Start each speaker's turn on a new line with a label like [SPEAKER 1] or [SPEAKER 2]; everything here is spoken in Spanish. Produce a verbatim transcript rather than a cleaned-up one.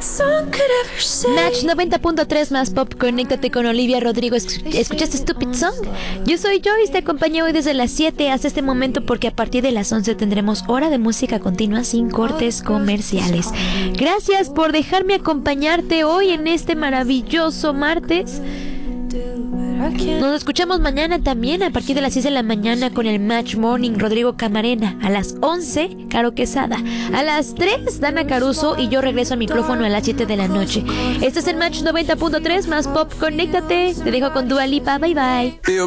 [SPEAKER 1] Match noventa punto tres más pop, conéctate con Olivia Rodrigo. ¿Escuchaste Stupid Song? Yo soy Joyce, te acompañé hoy desde las siete hasta este momento porque a partir de las once tendremos hora de música continua sin cortes comerciales. Gracias por dejarme acompañarte hoy en este maravilloso martes. Nos escuchamos mañana también a partir de las seis de la mañana con el Match Morning, Rodrigo Camarena. A las once, Caro Quesada. A las tres, Dana Caruso. Y yo regreso al micrófono a las siete de la noche. Este es el Match noventa punto tres más pop. Conéctate. Te dejo con Dua Lipa. Bye bye.